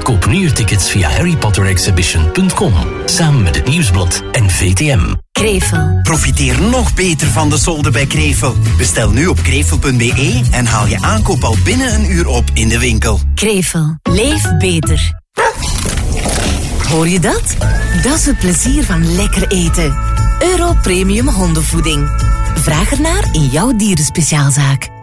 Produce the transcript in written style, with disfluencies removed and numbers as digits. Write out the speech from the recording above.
Koop nu je tickets via harrypotterexhibition.com. Samen met het Nieuwsblad en VTM. Krevel. Profiteer nog beter van de solden bij Krevel. Bestel nu op krevel.be en haal je aankoop al binnen een uur op in de winkel. Krevel. Leef beter. Hoor je dat? Dat is het plezier van lekker eten. Euro Premium hondenvoeding. Vraag ernaar in jouw dierenspeciaalzaak.